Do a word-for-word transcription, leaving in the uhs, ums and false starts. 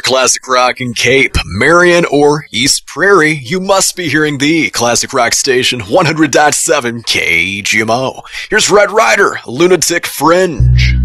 classic rock in Cape, Marion, or East Prairie, you must be hearing the classic rock station one hundred point seven K G M O. Here's Red Rider, Lunatic Fringe.